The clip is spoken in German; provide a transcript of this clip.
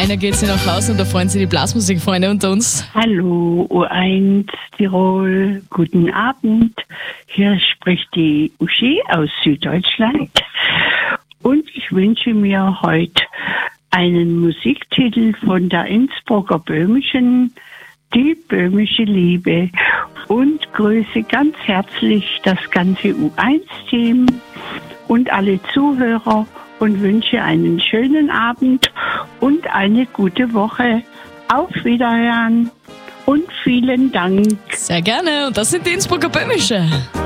Einer geht sie nach Hause und da freuen sich die Blasmusikfreunde unter uns. Hallo U1 Tirol, guten Abend. Hier spricht die Uschi aus Süddeutschland und ich wünsche mir heute einen Musiktitel von der Innsbrucker Böhmischen, die Böhmische Liebe, und grüße ganz herzlich das ganze U1-Team und alle Zuhörer und wünsche einen schönen Abend und eine gute Woche. Auf Wiederhören und vielen Dank. Sehr gerne, und das sind die Innsbrucker Böhmische.